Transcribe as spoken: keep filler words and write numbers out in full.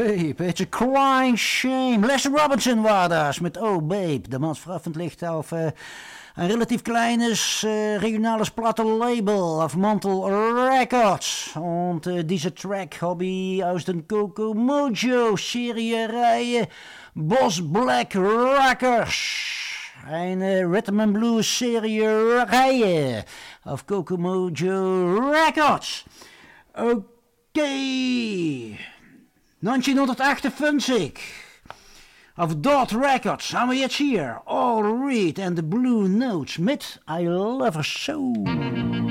Babe, it's a crying shame. Lester Robinson war das mit Oh Babe. Der Mann veröffentlicht auf äh, ein relativ kleines äh, regionales Plattenlabel auf Mantle Records. Und äh, diese Track habe ich aus den Coco Mojo Serie Boss Black Rockers. Eine Rhythm and Blues Serie Reihe auf Coco Mojo Records. Okay. neunzehnhundertachtundfünfzig. Auf Dot Records haben wir jetzt hier All Reed and the Blue Notes mit I Love Her So.